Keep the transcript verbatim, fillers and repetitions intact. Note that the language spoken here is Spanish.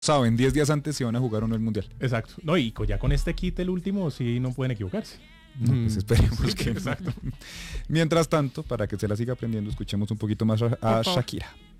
saben, diez días antes si van a jugar o no el Mundial. Exacto. No, y ya con este kit, el último, sí no pueden equivocarse. No, pues esperemos Sí, que... exacto. Mientras tanto, para que se la siga aprendiendo, escuchemos un poquito más a, a Shakira.